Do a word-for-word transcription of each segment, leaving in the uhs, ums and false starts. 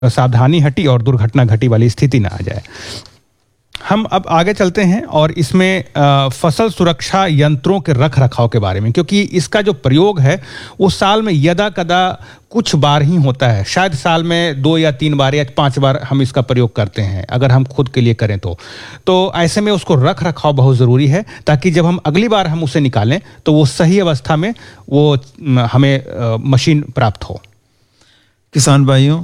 सावधानी हटी और दुर्घटना घटी वाली स्थिति ना आ जाए। हम अब आगे चलते हैं और इसमें फसल सुरक्षा यंत्रों के रख रखाव के बारे में, क्योंकि इसका जो प्रयोग है वो साल में यदा कदा कुछ बार ही होता है। शायद साल में दो या तीन बार या पांच बार हम इसका प्रयोग करते हैं, अगर हम खुद के लिए करें तो तो ऐसे में उसको रख रखाव बहुत ज़रूरी है, ताकि जब हम अगली बार हम उसे निकालें तो वो सही अवस्था में वो हमें मशीन प्राप्त हो। किसान भाइयों,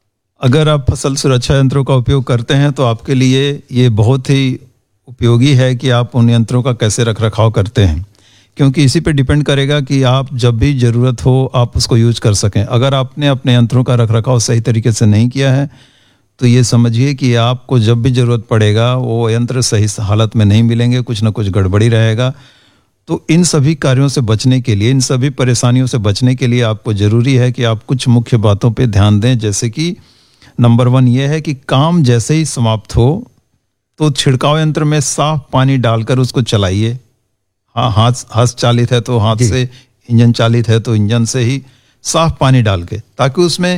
अगर आप फसल सुरक्षा यंत्रों का उपयोग करते हैं तो आपके लिए ये बहुत ही उपयोगी है कि आप उन यंत्रों का कैसे रख रखाव करते हैं, क्योंकि इसी पे डिपेंड करेगा कि आप जब भी ज़रूरत हो आप उसको यूज कर सकें। अगर आपने अपने यंत्रों का रख रखाव सही तरीके से नहीं किया है तो ये समझिए कि आपको जब भी ज़रूरत पड़ेगा वो यंत्र सही हालत में नहीं मिलेंगे, कुछ ना कुछ गड़बड़ी रहेगा। तो इन सभी कार्यों से बचने के लिए, इन सभी परेशानियों से बचने के लिए आपको ज़रूरी है कि आप कुछ मुख्य बातों पर ध्यान दें। जैसे कि नंबर वन ये है कि काम जैसे ही समाप्त हो तो छिड़काव यंत्र में साफ पानी डालकर उसको चलाइए। हाँ, हाथ हाथ चालित है तो हाथ से, इंजन चालित है तो इंजन से ही साफ पानी डाल के, ताकि उसमें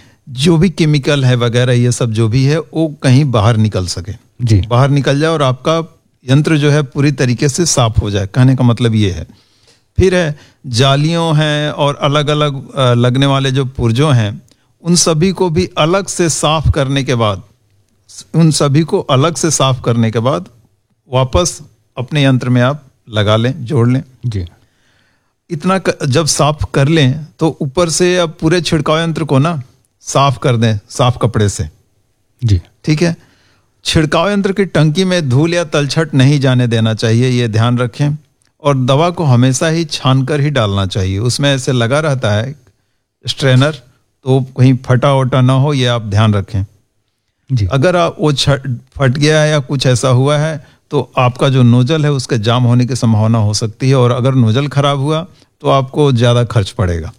जो भी केमिकल है वगैरह ये सब जो भी है वो कहीं बाहर निकल सके, जी बाहर निकल जाए और आपका यंत्र जो है पूरी तरीके से साफ हो जाए। कहने का मतलब ये है। फिर है जालियों हैं और अलग अलग लगने वाले जो पुर्जों हैं, उन सभी को भी अलग से साफ करने के बाद उन सभी को अलग से साफ करने के बाद वापस अपने यंत्र में आप लगा लें, जोड़ लें। जी इतना जब साफ कर लें तो ऊपर से अब पूरे छिड़काव यंत्र को ना साफ कर दें साफ कपड़े से। जी ठीक है। छिड़काव यंत्र की टंकी में धूल या तलछट नहीं जाने देना चाहिए, ये ध्यान रखें। और दवा को हमेशा ही छानकर ही डालना चाहिए। उसमें ऐसे लगा रहता है स्ट्रेनर, तो कहीं फटा वटा ना हो, ये आप ध्यान रखें। जी। अगर आप वो फट गया है या कुछ ऐसा हुआ है तो आपका जो नोजल है उसके जाम होने की संभावना हो सकती है, और अगर नोजल खराब हुआ तो आपको ज़्यादा खर्च पड़ेगा।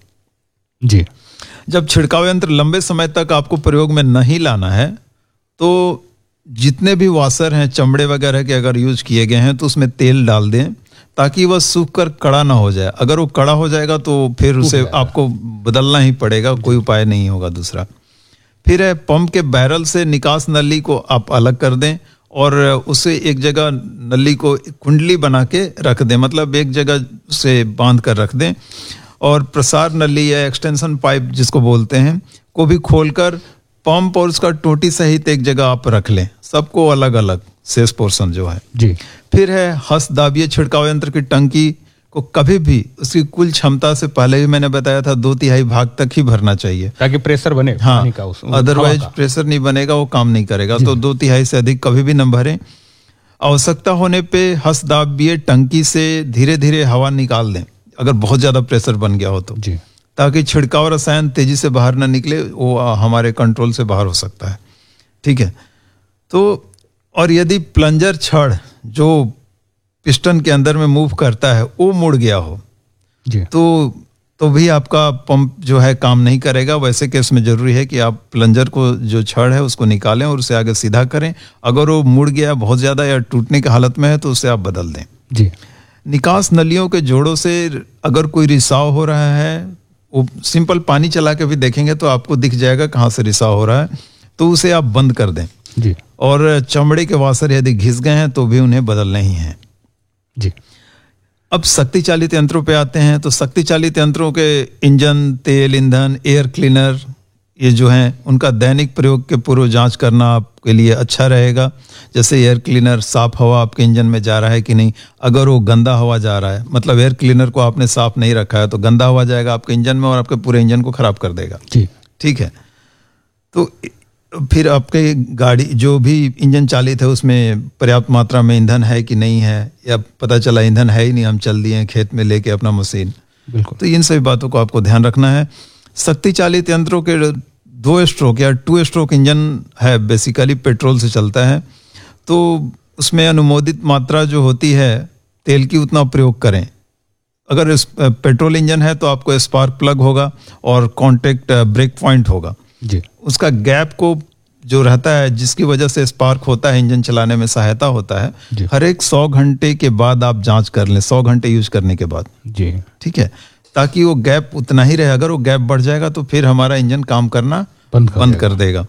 जी। जब छिड़काव यंत्र लंबे समय तक आपको प्रयोग में नहीं लाना है तो जितने भी वाशर हैं चमड़े वगैरह के अगर यूज किए गए हैं तो उसमें तेल डाल दें, ताकि वह सूख कर कड़ा ना हो जाए। अगर वो कड़ा हो जाएगा तो फिर उसे आपको बदलना ही पड़ेगा, कोई उपाय नहीं होगा दूसरा। फिर है पंप के बैरल से निकास नली को आप अलग कर दें और उसे एक जगह नली को कुंडली बना के रख दें, मतलब एक जगह से बांध कर रख दें। और प्रसार नली या एक्सटेंशन पाइप जिसको बोलते हैं को भी खोलकर पंप और उसका टोटी सहित एक जगह आप रख लें, सबको अलग अलग शेष पोर्शन जो है। जी। फिर है हस्त दाबिये छिड़काव यंत्र की टंकी को कभी भी उसकी कुल क्षमता से पहले भी मैंने बताया था दो तिहाई भाग तक ही भरना चाहिए, ताकि प्रेशर बने। हाँ, अदरवाइज प्रेशर नहीं बनेगा, वो काम नहीं करेगा। तो दो तिहाई से अधिक कभी भी न भरें। आवश्यकता होने पे हस्त दाबिये टंकी से धीरे धीरे हवा निकाल दें अगर बहुत ज्यादा प्रेशर बन गया हो तो, जी, ताकि छिड़काव रसायन तेजी से बाहर ना निकले, वो हमारे कंट्रोल से बाहर हो सकता है। ठीक है। तो और यदि प्लंजर छड़ जो पिस्टन के अंदर में मूव करता है वो मुड़ गया हो जी, तो तो भी आपका पंप जो है काम नहीं करेगा। वैसे केस में जरूरी है कि आप प्लंजर को जो छड़ है उसको निकालें और उसे आगे सीधा करें। अगर वो मुड़ गया बहुत ज्यादा या टूटने की हालत में है तो उसे आप बदल दें। जी। निकास नलियों के जोड़ों से अगर कोई रिसाव हो रहा है, वो सिंपल पानी चला के भी देखेंगे तो आपको दिख जाएगा कहाँ से रिसाव हो रहा है, तो उसे आप बंद कर दें। जी। और चमड़े के वाशर यदि घिस गए हैं तो भी उन्हें बदलने ही हैं। जी। अब शक्ति चालित यंत्रों पे आते हैं। तो शक्ति चालित यंत्रों के इंजन, तेल, ईंधन, एयर क्लीनर ये जो हैं उनका दैनिक प्रयोग के पूर्व जांच करना आपके लिए अच्छा रहेगा। जैसे एयर क्लीनर साफ हवा आपके इंजन में जा रहा है कि नहीं। अगर वो गंदा हवा जा रहा है, मतलब एयर क्लीनर को आपने साफ नहीं रखा है, तो गंदा हवा जाएगा आपके इंजन में और आपके पूरे इंजन को खराब कर देगा। जी। ठीक है। तो फिर आपके गाड़ी जो भी इंजन चालित है उसमें पर्याप्त मात्रा में ईंधन है कि नहीं है, या पता चला ईंधन है ही नहीं, हम चल दिए खेत में लेके अपना मशीन। बिल्कुल। तो इन सभी बातों को आपको ध्यान रखना है। शक्ति चालित यंत्रों के दो स्ट्रोक या टू स्ट्रोक इंजन है, बेसिकली पेट्रोल से चलता है, तो उसमें अनुमोदित मात्रा जो होती है तेल की उतना प्रयोग करें। अगर पेट्रोल इंजन है तो आपको स्पार्क प्लग होगा और कॉन्टेक्ट ब्रेक पॉइंट होगा। जी। उसका गैप को जो रहता है जिसकी वजह से स्पार्क होता है, इंजन चलाने में सहायता होता है, हर एक सौ घंटे के बाद आप जांच कर लें, सौ घंटे यूज करने के बाद। जी। ठीक है। ताकि वो गैप उतना ही रहे। अगर वो गैप बढ़ जाएगा तो फिर हमारा इंजन काम करना बंद कर बंद देगा। कर देगा